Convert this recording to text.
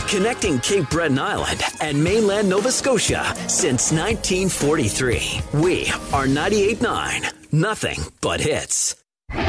Connecting Cape Breton Island and mainland Nova Scotia since 1943. We are 98.9. Nothing but hits.